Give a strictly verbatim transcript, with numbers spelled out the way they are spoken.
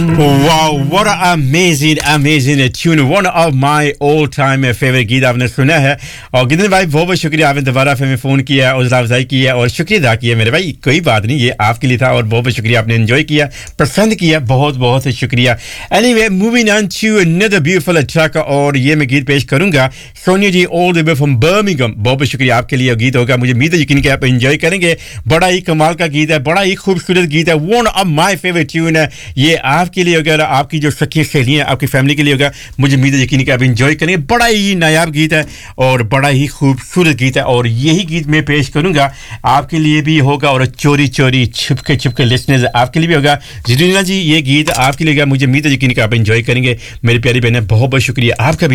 Wow, what an amazing, amazing tune. One of my all-time favorite गीत आपने सुना है और गिदन भाई बहुत बहुत शुक्रिया आपने दोबारा फिर में फ़ोन किया और अफजाई की है और शुक्रिया अदा किया मेरे भाई कोई बात नहीं ये आपके लिए था और बहुत बहुत शुक्रिया आपने एंजॉय किया पसंद किया बहुत बहुत शुक्रिया Anyway, moving on to another beautiful track और ये मैं गीत पेश करूंगा सोनिया जी all the way from Birmingham बहुत बहुत शुक्रिया आपके लिए गीत होगा मुझे उम्मीद है यकीन कि आप एंजॉय करेंगे बड़ा ही कमाल का गीत है बड़ा ही खूबसूरत गीत है one of my favorite tune है ये आपके लिए अगर आपकी जो सखी सहेलियां आपकी फैमिली के लिए होगा मुझे उम्मीद है यकीन कि आप एंजॉय करेंगे बड़ा ही नायाब गीत है और बड़ा ही खूबसूरत गीत है और यही गीत मैं पेश करूंगा आपके लिए भी होगा और चोरी चोरी छुपके छुपके लिसनर्स आपके लिए भी होगा जीना जी ये गीत आपके लिए होगा मुझे उम्मीद है यकीन कि आप एंजॉय करेंगे मेरी प्यारी बहनें बहुत बहुत शुक्रिया आपका